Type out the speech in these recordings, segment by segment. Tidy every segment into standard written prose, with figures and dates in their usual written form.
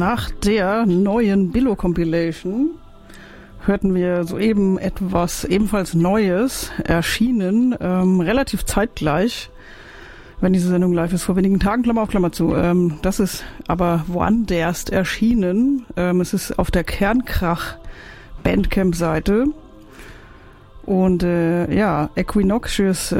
nach der neuen Billo Compilation hörten wir soeben etwas ebenfalls Neues, erschienen, relativ zeitgleich, wenn diese Sendung live ist, vor wenigen Tagen, Klammer auf Klammer zu. Das ist aber woanders erschienen. Es ist auf der Kernkrach Bandcamp-Seite. Und Equinoxius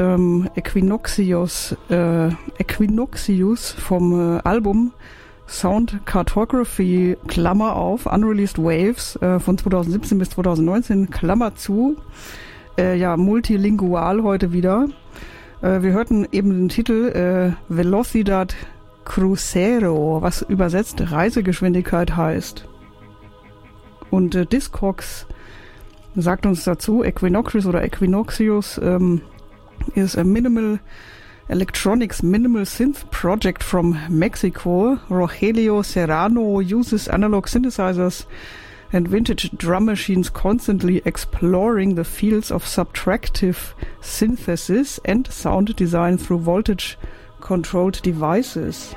vom Album Sound Cartography, Klammer auf, Unreleased Waves von 2017 bis 2019, Klammer zu. Multilingual heute wieder. Wir hörten eben den Titel Velocidad Crucero, was übersetzt Reisegeschwindigkeit heißt. Und Discogs sagt uns dazu, Equinoxius oder Equinoxius is a minimal electronics minimal synth project from Mexico. Rogelio Serrano uses analog synthesizers and vintage drum machines, constantly exploring the fields of subtractive synthesis and sound design through voltage-controlled devices.